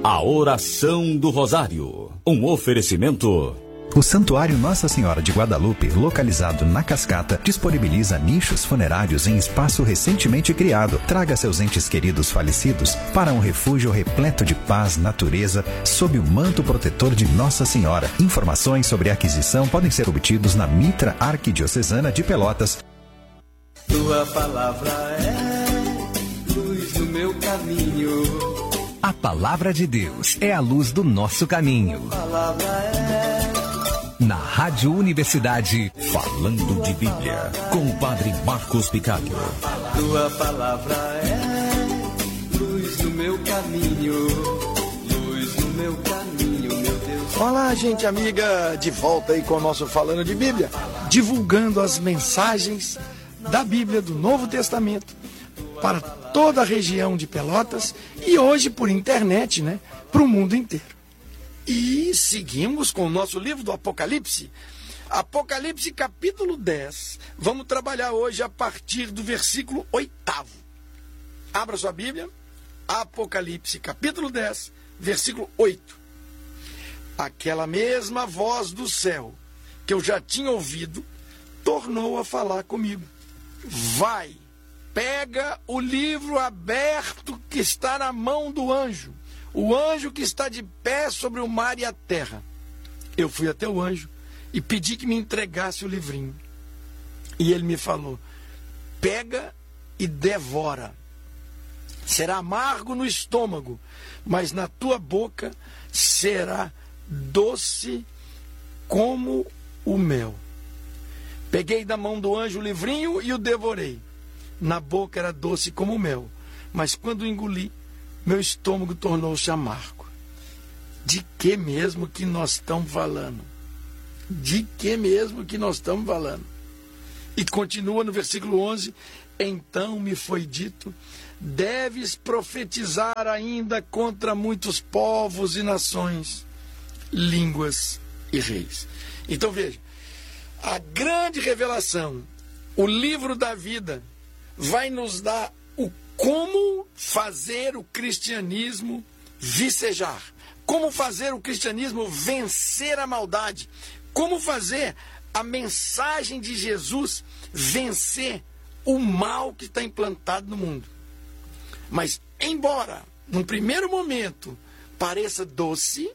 A oração do Rosário. Um oferecimento. O Santuário Nossa Senhora de Guadalupe, localizado na Cascata, disponibiliza nichos funerários em espaço recentemente criado. Traga seus entes queridos falecidos para um refúgio repleto de paz, natureza, sob o manto protetor de Nossa Senhora. Informações sobre aquisição podem ser obtidos na Mitra Arquidiocesana de Pelotas. Tua palavra é luz no meu caminho. A palavra de Deus é a luz do nosso caminho. A palavra é... Na Rádio Universidade, Falando de Bíblia, com o Padre Marcos Picário. Tua palavra é luz no meu caminho, luz no meu caminho, meu Deus. Olá, gente amiga, de volta aí com o nosso Falando de Bíblia, divulgando as mensagens da Bíblia do Novo Testamento para toda a região de Pelotas e hoje por internet, né, para o mundo inteiro. E seguimos com o nosso livro do Apocalipse. Apocalipse capítulo 10. Vamos trabalhar hoje a partir do versículo 8º. Abra sua Bíblia. Apocalipse capítulo 10, versículo 8. Aquela mesma voz do céu que eu já tinha ouvido tornou a falar comigo. Vai, pega o livro aberto que está na mão do anjo. O anjo que está de pé sobre o mar e a terra. Eu fui até o anjo e pedi que me entregasse o livrinho. E ele me falou, pega e devora. Será amargo no estômago, mas na tua boca será doce como o mel. Peguei da mão do anjo o livrinho e o devorei. Na boca era doce como o mel, mas quando engoli, meu estômago tornou-se amargo. De que mesmo que nós estamos falando? De que mesmo que nós estamos falando? E continua no versículo 11. Então me foi dito, deves profetizar ainda contra muitos povos e nações, línguas e reis. Então veja, a grande revelação, o livro da vida, vai nos dar o como fazer o cristianismo vicejar, como fazer o cristianismo vencer a maldade, como fazer a mensagem de Jesus vencer o mal que está implantado no mundo. Mas, embora, num primeiro momento, pareça doce,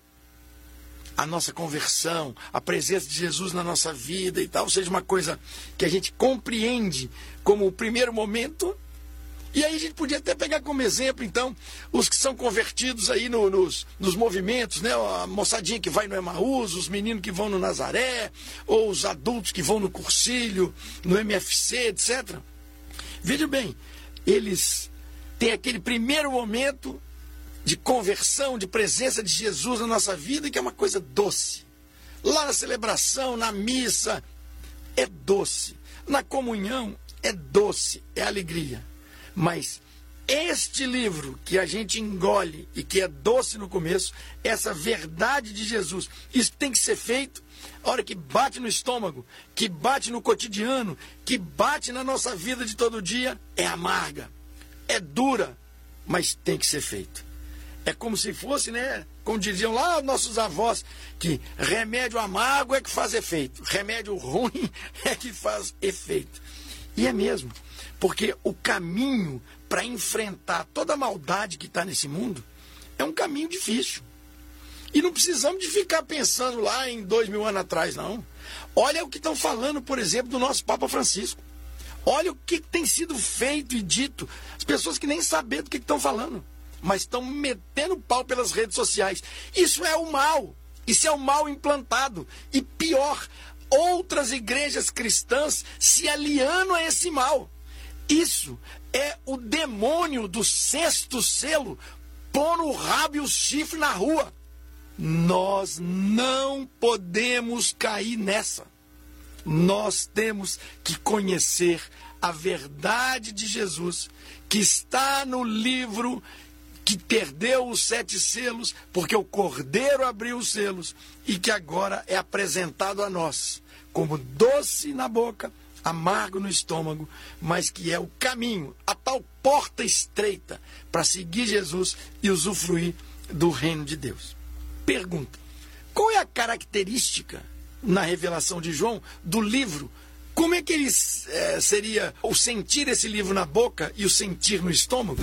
a nossa conversão, a presença de Jesus na nossa vida e tal, seja uma coisa que a gente compreende como o primeiro momento. E aí a gente podia até pegar como exemplo, então, os que são convertidos aí nos movimentos, né? A moçadinha que vai no Emaús, os meninos que vão no Nazaré, ou os adultos que vão no Cursilho, no MFC, etc. Veja bem, eles têm aquele primeiro momento de conversão, de presença de Jesus na nossa vida, que é uma coisa doce. Lá na celebração, na missa, é doce. Na comunhão, é doce, é alegria. Mas este livro que a gente engole e que é doce no começo, essa verdade de Jesus, isso tem que ser feito a hora que bate no estômago, que bate no cotidiano, que bate na nossa vida de todo dia, é amarga, é dura, mas tem que ser feito. É como se fosse, né, como diziam lá nossos avós, que remédio amargo é que faz efeito, remédio ruim é que faz efeito. E é mesmo. Porque o caminho para enfrentar toda a maldade que está nesse mundo é um caminho difícil. E não precisamos de ficar pensando lá em 2000 anos atrás, não. Olha o que estão falando, por exemplo, do nosso Papa Francisco. Olha o que tem sido feito e dito. As pessoas que nem sabem do que estão falando, mas estão metendo pau pelas redes sociais. Isso é o mal. Isso é o mal implantado. E pior, outras igrejas cristãs se aliando a esse mal. Isso é o demônio do sexto selo pondo o rabo e o chifre na rua. Nós não podemos cair nessa. Nós temos que conhecer a verdade de Jesus, que está no livro que perdeu os 7 selos, porque o Cordeiro abriu os selos, e que agora é apresentado a nós como doce na boca, amargo no estômago, mas que é o caminho, a tal porta estreita para seguir Jesus e usufruir do reino de Deus. Pergunta: qual é a característica na revelação de João do livro? Como é que ele seria o sentir esse livro na boca e o sentir no estômago?